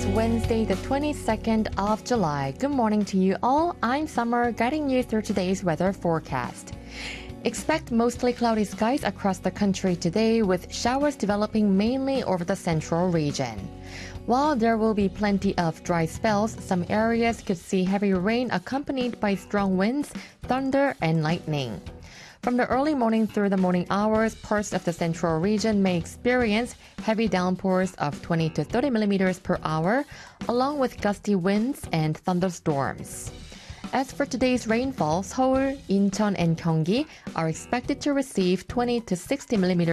It's Wednesday, the 22nd of July. Good morning to you all. I'm Summer, guiding you through today's weather forecast. Expect mostly cloudy skies across the country today, with showers developing mainly over the central region. While there will be plenty of dry spells, some areas could see heavy rain accompanied by strong winds, thunder, and lightning. From the early morning through the morning hours, parts of the central region may experience heavy downpours of 20 to 30 millimeters per hour, along with gusty winds and thunderstorms. As for today's rainfall, Seoul, Incheon, and Gyeonggi are expected to receive 20 to 60 millimeters